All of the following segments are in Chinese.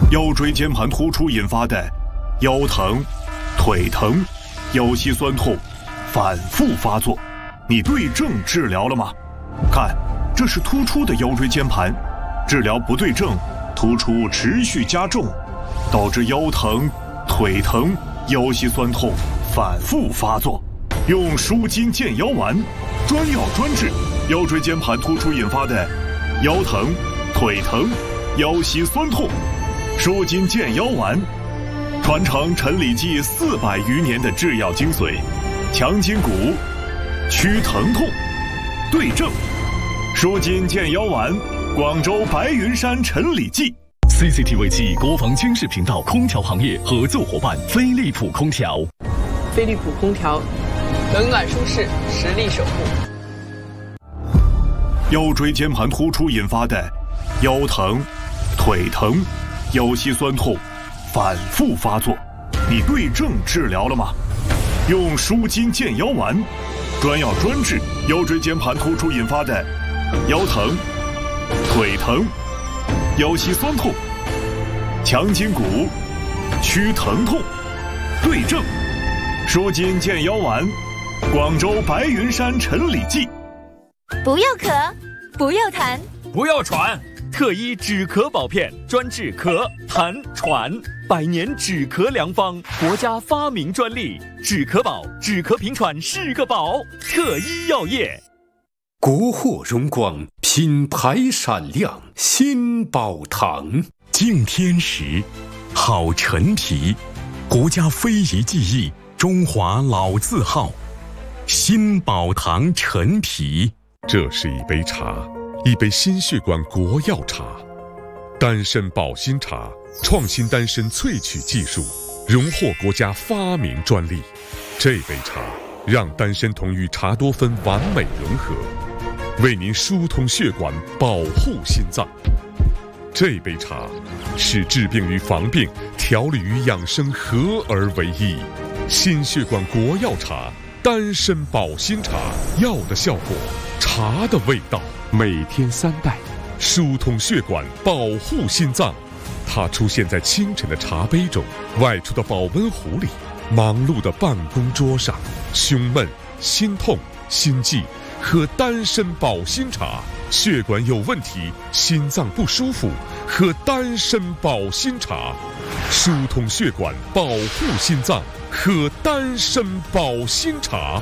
腰椎间盘突出引发的腰疼、腿疼、腰膝酸痛反复发作，你对症治疗了吗？看，这是突出的腰椎间盘，治疗不对症，突出持续加重，导致腰疼、腿疼、腰膝酸痛反复发作。用舒筋健腰丸，专药专治腰椎间盘突出引发的腰疼、腿疼、腰膝酸痛。舒筋健腰丸，传承陈李济400余年的制药精髓，强筋骨，祛疼痛，对症。舒筋健腰丸，广州白云山陈李济。 CCTV 7国防军事频道空调行业合作伙伴飞利浦空调。 飞利浦空调，冷暖舒适，实力守护。 腰椎间盘突出引发的腰疼、腿疼、腰膝酸痛反复发作，你对症治疗了吗？用舒筋健腰丸，专药专治腰椎间盘突出引发的腰疼、腿疼、腰膝酸痛，强筋骨，祛疼痛，对症。舒筋健腰丸，广州白云山陈李济。 不要咳，不要痰， 不要喘，特医止咳保片，专治咳、痰、喘，100年止咳良方，国家发明专利，止咳宝，止咳平喘是个宝，特医药业。 国货荣光，品牌闪亮，新宝堂。 敬天时，好陈皮，国家非遗技艺，中华老字号，新宝堂陈皮。 这是一杯茶，一杯心血管国药茶，丹参保心茶，创新丹参萃取技术，荣获国家发明专利。这杯茶让丹参酮与茶多酚完美融合，为您疏通血管，保护心脏。这杯茶使治病与防病、调理与养生合而为一。心血管国药茶，丹参保心茶，药的效果，茶的味道，每天3袋，疏通血管，保护心脏。它出现在清晨的茶杯中，外出的保温壶里，忙碌的办公桌上。胸闷、心痛、心悸，喝丹参保心茶；血管有问题，心脏不舒服，喝丹参保心茶。疏通血管，保护心脏，喝丹参保心茶。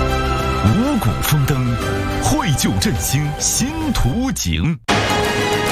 五谷丰登，绘就振兴新图景。